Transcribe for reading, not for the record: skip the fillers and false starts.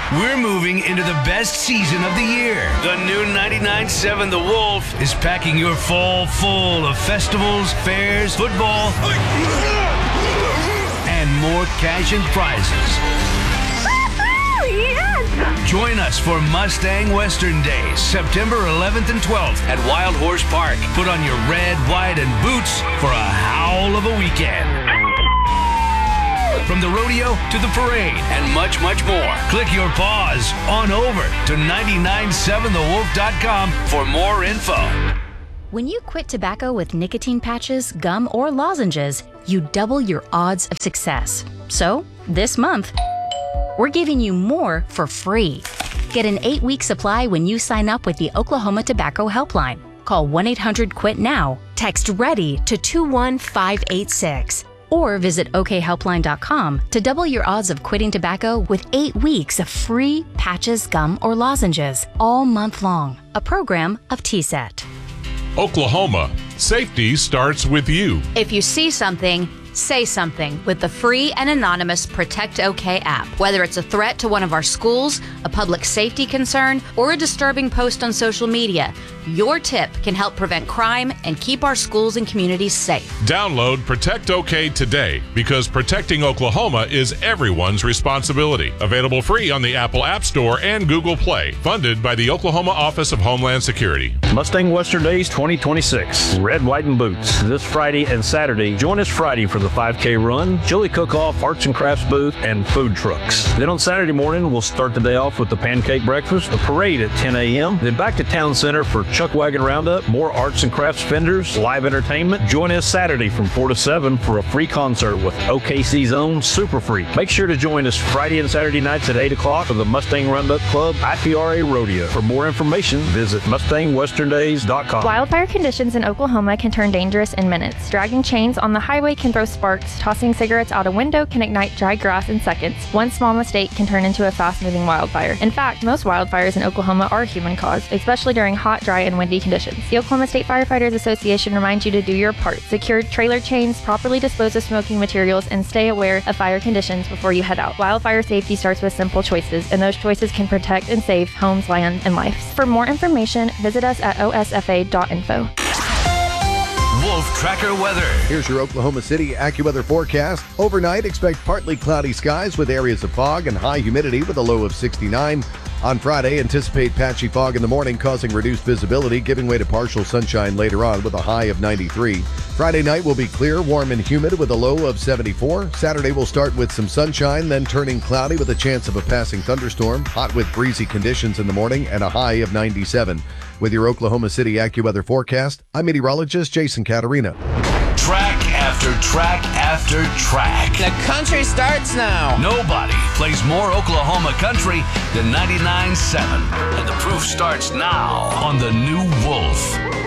We're moving into the best season of the year. The new 99.7 The Wolf is packing your fall full of festivals, fairs, football, and more cash and prizes. Yes! Join us for Mustang Western Days, September 11th and 12th at Wild Horse Park. Put on your red, white, and boots for a howl of a weekend. From the rodeo to the parade and much, much more. Click your paws on over to 997thewolf.com for more info. When you quit tobacco with nicotine patches, gum, or lozenges, you double your odds of success. So, this month, we're giving you more for free. Get an 8-week supply when you sign up with the Oklahoma Tobacco Helpline. Call 1-800-QUIT-NOW, text READY to 21586, or visit okhelpline.com to double your odds of quitting tobacco with 8 weeks of free patches, gum, or lozenges all month long. A program of TSET. Oklahoma, safety starts with you. If you see something, say something with the free and anonymous Protect OK app. Whether it's a threat to one of our schools, a public safety concern, or a disturbing post on social media, your tip can help prevent crime and keep our schools and communities safe. Download Protect OK today, because protecting Oklahoma is everyone's responsibility. Available free on the Apple App Store and Google Play. Funded by the Oklahoma Office of Homeland Security. Mustang Western Days 2026. Red, white, and boots. This Friday and Saturday. Join us Friday for the 5K run, chili cook-off, arts and crafts booth, and food trucks. Then on Saturday morning, we'll start the day off with the pancake breakfast, a parade at 10 a.m., then back to Town Center for Chuck Wagon Roundup, more arts and crafts vendors, live entertainment. Join us Saturday from 4 to 7 for a free concert with OKC's own Super Freak. Make sure to join us Friday and Saturday nights at 8 o'clock for the Mustang Roundup Club IPRA Rodeo. For more information, visit MustangWesternDays.com. Wildfire conditions in Oklahoma can turn dangerous in minutes. Dragging chains on the highway can throw sparks. Tossing cigarettes out a window can ignite dry grass in seconds. One small mistake can turn into a fast-moving wildfire. In fact, most wildfires in Oklahoma are human-caused, especially during hot, dry, and windy conditions. The Oklahoma State Firefighters Association reminds you to do your part. Secure trailer chains, properly dispose of smoking materials, and stay aware of fire conditions before you head out. Wildfire safety starts with simple choices, and those choices can protect and save homes, land, and lives. For more information, visit us at osfa.info. Wolf Tracker weather. Here's your Oklahoma City AccuWeather forecast. Overnight, expect partly cloudy skies with areas of fog and high humidity with a low of 69. On Friday, anticipate patchy fog in the morning causing reduced visibility, giving way to partial sunshine later on with a high of 93. Friday night will be clear, warm and humid with a low of 74. Saturday will start with some sunshine, then turning cloudy with a chance of a passing thunderstorm. Hot with breezy conditions in the morning and a high of 97. With your Oklahoma City AccuWeather forecast, I'm meteorologist Jason Caterina. Track after track after track. The country starts now. Nobody plays more Oklahoma country than 99.7. And the proof starts now on the new Wolf.